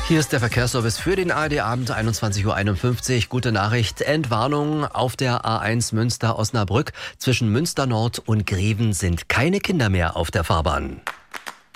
Hier ist der Verkehrsservice für den ARD-Abend, 21:51 Uhr. Gute Nachricht, Entwarnung auf der A1 Münster-Osnabrück. Zwischen Münster Nord und Greven sind keine Kinder mehr auf der Fahrbahn.